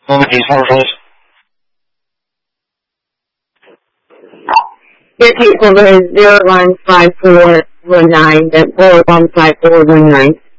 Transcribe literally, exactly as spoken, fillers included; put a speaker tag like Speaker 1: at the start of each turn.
Speaker 1: Please hold, please.
Speaker 2: Your case number is zero one five four one nine, that's four one five four one nine.